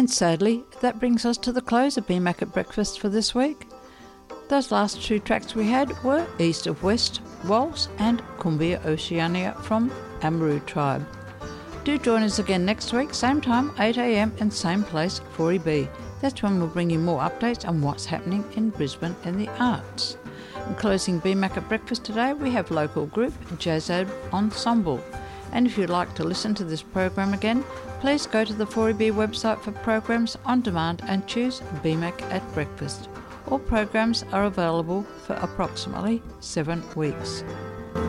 And sadly, that brings us to the close of BMAC at Breakfast for this week. Those last two tracks we had were East of West Waltz and Cumbia Oceania from Amaru Tribe. Do join us again next week, same time, 8 a.m, and same place, 40B. That's when we'll bring you more updates on what's happening in Brisbane and the arts. In closing BMAC at Breakfast today, we have local group Jazzad Ensemble. And if you'd like to listen to this program again, please go to the 40B website for programs on demand and choose BMAC at Breakfast. All programs are available for approximately 7 weeks.